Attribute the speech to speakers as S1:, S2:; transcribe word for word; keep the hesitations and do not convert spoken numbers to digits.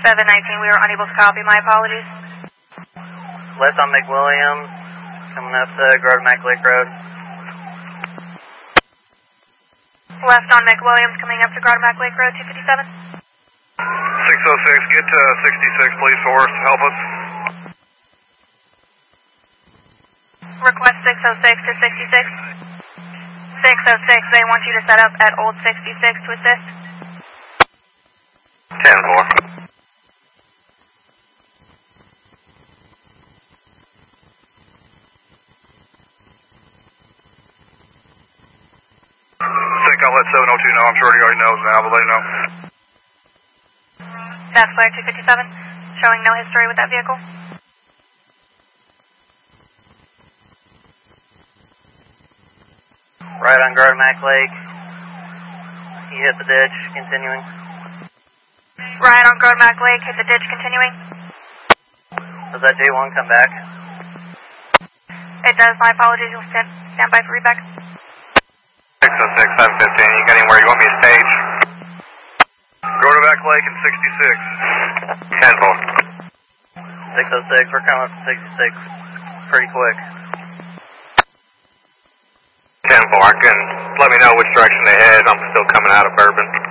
S1: seven nineteen, we were unable to copy. My apologies.
S2: Left on McWilliams, coming up the Grove Mac Lake Road.
S1: Left on McWilliams, coming up to Grotomac Lake Road, two fifty-seven.
S3: six oh six, get to sixty-six, please, for us. Help us.
S1: Request six oh six to sixty-six. six oh six, they want you to set up at Old sixty-six to assist.
S3: ten four. I think I'll let seven oh two know. I'm sure he already knows now, but let him know.
S1: That's Flare two fifty-seven, showing no history with that vehicle.
S2: Right on Grotomac Lake. He hit the ditch, continuing.
S1: Right on Grotomac Lake, hit the ditch, continuing.
S2: Does that J one come back?
S1: It does. My apologies. You'll stand, stand by for readback.
S3: six oh six, seven fifteen, you got anywhere you want me to stage? Grotomac Lake and sixty-six. ten four.
S2: six oh six, we're coming up to sixty-six pretty quick.
S3: ten four, I can let me know which direction they head. I'm still coming out of Bourbon.